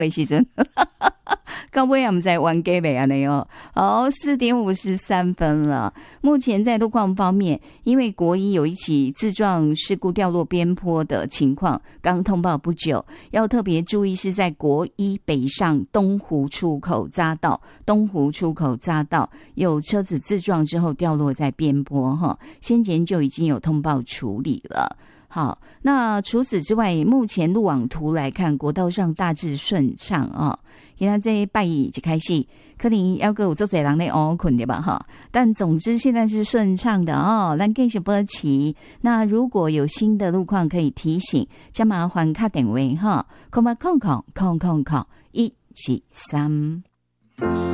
的时阵，到尾也不知道冤家没安尼哦。好，4点53分了。目前在路况方面，因为国一有一起自撞事故掉落边坡的情况，刚通报不久，要特别注意是在国一北上东湖出口匝道，有车子自撞之后掉落在边坡哈，先前就已经有通报处理了。好，那除此之外，目前路网图来看，国道上大致顺畅哦。今天这拜一就开始，可能要有做侪人咧熬困对吧哈？但总之现在是顺畅的哦。咱继续保持。那如果有新的路况可以提醒，就麻烦打电话哈，08000000173。